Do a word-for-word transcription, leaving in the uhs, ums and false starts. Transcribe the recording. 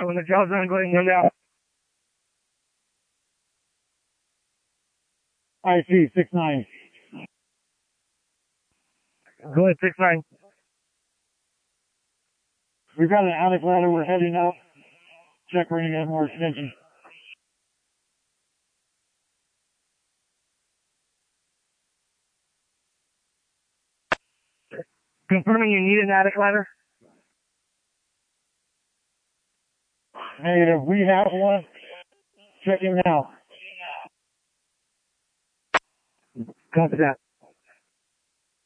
So when the job's done, go ahead and go out. I see, six nine. Go ahead, six nine. We've got an attic ladder, we're heading out. Check, we're gonna get more extension. Confirming you need an attic ladder? Negative, we have one. Checking now. Copy that.